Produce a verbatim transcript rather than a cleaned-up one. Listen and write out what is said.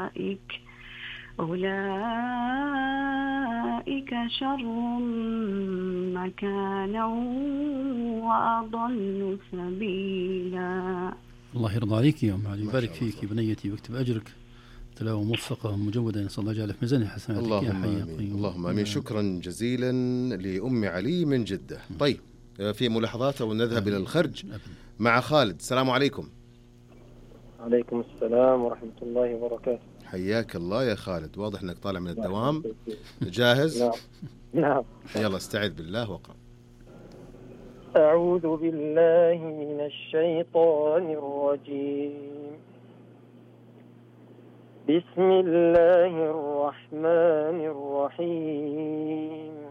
أولئك أولئك شر مكانا وأضل سبيلا. الله يرضى عليك يا أم علي، يبارك فيك بنيتي ويكتب أجرك، تلاوة موفقة مجودة، نسأل الله يجعل في ميزان حسناتك يا حي يا قيوم. اللهم آمين. شكرا جزيلا لأم علي من جدة. طيب في ملاحظات أو نذهب إلى الخرج مع خالد. السلام عليكم. عليكم السلام ورحمة الله وبركاته. حياك الله يا خالد، واضح أنك طالع من الدوام. جاهز؟ نعم نعم. يلا استعذ بالله وقرأ. أعوذ بالله من الشيطان الرجيم. بسم الله الرحمن الرحيم.